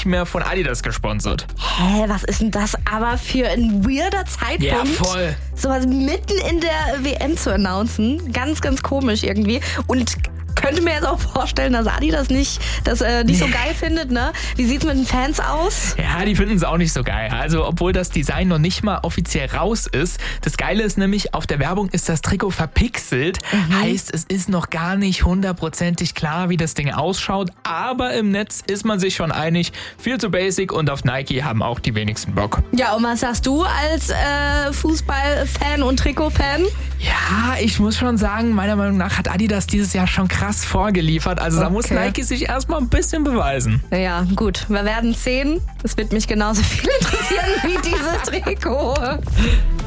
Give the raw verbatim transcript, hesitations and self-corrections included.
nicht mehr von Adidas gesponsert. Hä, was ist denn das aber für ein weirder Zeitpunkt? Ja, voll. Sowas mitten in der W M zu announcen. Ganz, ganz komisch irgendwie. Und könnte mir jetzt auch vorstellen, dass Adidas nicht, das äh, nicht so geil findet, ne? Wie sieht's mit den Fans aus? Ja, die finden es auch nicht so geil. Also, obwohl das Design noch nicht mal offiziell raus ist. Das Geile ist nämlich, auf der Werbung ist das Trikot verpixelt. Mhm. Heißt, es ist noch gar nicht hundertprozentig klar, wie das Ding ausschaut. Aber im Netz ist man sich schon einig. Viel zu basic und auf Nike haben auch die wenigsten Bock. Ja, und was sagst du als äh, Fußballfan und Trikotfan? Ja, ich muss schon sagen, meiner Meinung nach hat Adidas dieses Jahr schon krass vorgeliefert. Also okay. Da muss Nike sich erstmal ein bisschen beweisen. Ja, gut. Wir werden sehen. Das wird mich genauso viel interessieren wie dieses Trikot.